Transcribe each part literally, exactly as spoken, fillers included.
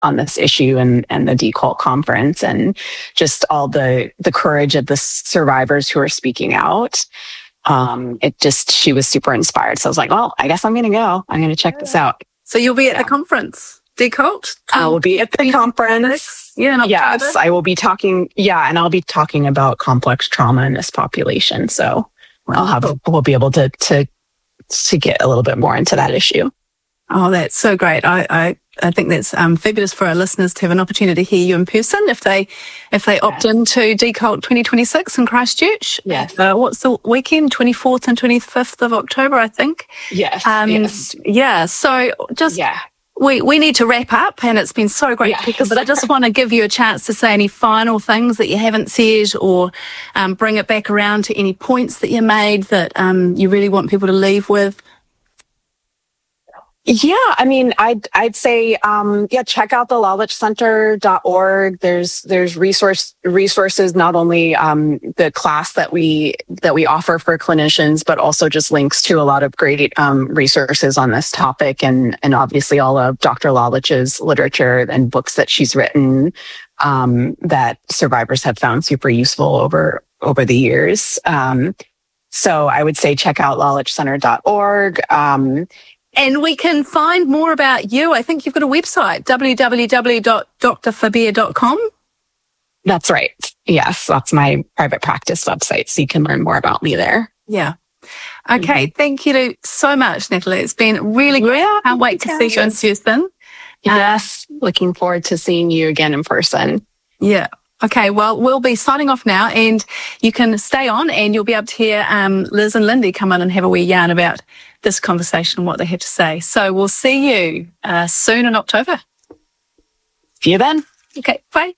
on this issue and, and the Decult conference, and just all the, the courage of the survivors who are speaking out. Um, it just, she was super inspired. So I was like, well, I guess I'm going to go. I'm going to check this out. So you'll be at yeah. the conference, Decult? I will be at the conference. Yeah. Yes, I will be talking. Yeah. And I'll be talking about complex trauma in this population. So wow. I'll have, we'll be able to, to, to get a little bit more into that issue. Oh, that's so great. I, I, I think that's um, fabulous for our listeners to have an opportunity to hear you in person if they if they yes. opt into Decult twenty twenty-six in Christchurch. Yes. Uh, what's the weekend? twenty-fourth and twenty-fifth of October, I think. Yes. Um, yes. Yeah. So just yeah. we we need to wrap up, and it's been so great, yes. Peka, but I just want to give you a chance to say any final things that you haven't said, or um, bring it back around to any points that you made that um, you really want people to leave with. Yeah, I mean, I'd I'd say, um, yeah, check out the lalich center dot org. There's there's resource resources, not only um, the class that we that we offer for clinicians, but also just links to a lot of great um, resources on this topic, and and obviously all of Doctor Lalich's literature and books that she's written um, that survivors have found super useful over over the years. Um, so I would say check out lalich center dot org. Um, And we can find more about you. I think you've got a website, w w w dot d r fabir dot com. That's right. Yes, that's my private practice website. So you can learn more about me there. Yeah. Okay. Mm-hmm. Thank you so much, Natalie. It's been really great. Yeah, I can't wait to see you in person. Yes. Uh, looking forward to seeing you again in person. Yeah. Okay, well, we'll be signing off now, and you can stay on, and you'll be able to hear um, Liz and Lindy come on and have a wee yarn about this conversation and what they have to say. So we'll see you uh, soon in October. See you then. Okay, bye.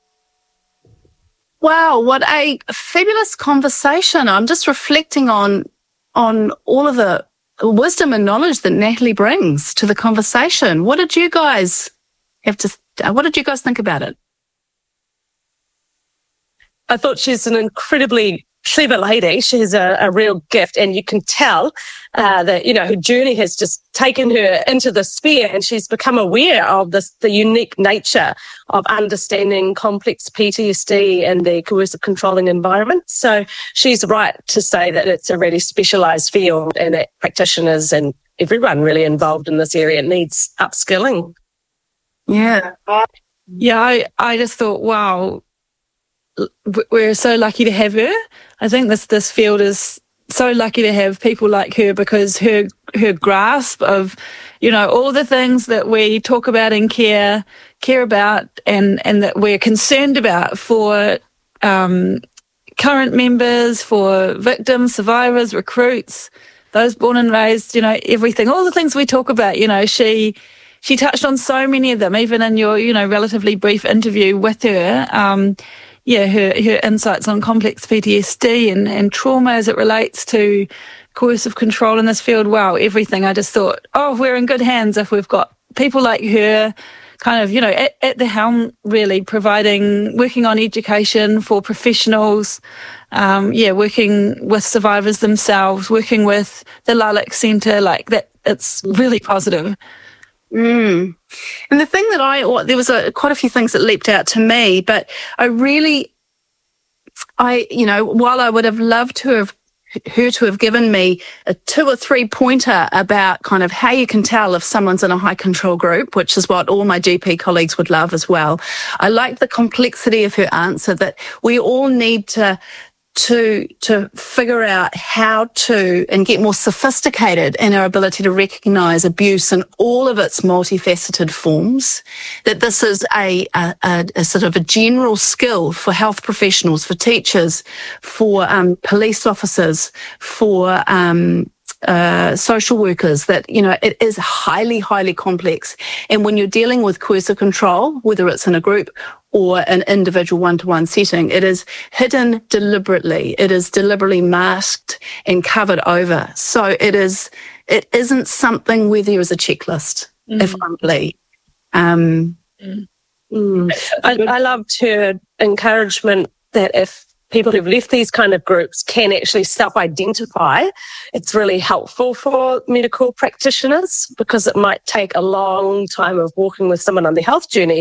Wow, what a fabulous conversation. I'm just reflecting on on all of the wisdom and knowledge that Natalie brings to the conversation. What did you guys have to? What did you guys think about it? I thought she's an incredibly clever lady. She has a, a real gift, and you can tell uh, that, you know, her journey has just taken her into the sphere, and she's become aware of this, the unique nature of understanding complex P T S D and the coercive controlling environment. So she's right to say that it's a really specialised field, and that practitioners and everyone really involved in this area needs upskilling. Yeah. Yeah, I, I just thought, wow, we're so lucky to have her. I think this this field is so lucky to have people like her, because her her grasp of, you know, all the things that we talk about and care care about and and that we're concerned about for um, current members, for victims, survivors, recruits, those born and raised, you know, everything, all the things we talk about. You know, she she touched on so many of them, even in your, you know, relatively brief interview with her. Um, Yeah, her, her insights on complex P T S D and, and trauma as it relates to coercive control in this field. Wow, everything. I just thought, oh, we're in good hands if we've got people like her kind of, you know, at, at the helm, really providing, working on education for professionals, um, yeah, working with survivors themselves, working with the Lalich Centre, like that. It's really positive. Mm. And the thing that I, well, there was a, quite a few things that leapt out to me, but I really, I, you know, while I would have loved to have her to have given me a two or three pointer about kind of how you can tell if someone's in a high control group, which is what all my G P colleagues would love as well. I like the complexity of her answer, that we all need to to to figure out how to and get more sophisticated in our ability to recognise abuse in all of its multifaceted forms, that this is a, a, a sort of a general skill for health professionals, for teachers, for um, police officers, for um, uh, social workers, that, you know, it is highly, highly complex. And when you're dealing with coercive control, whether it's in a group or an individual one-to-one setting, it is hidden deliberately. It is deliberately masked and covered over. So it is, it isn't something where there is a checklist, mm. if only. Um, mm. Mm. I, I loved her encouragement that if people who've left these kind of groups can actually self-identify, it's really helpful for medical practitioners, because it might take a long time of walking with someone on their health journey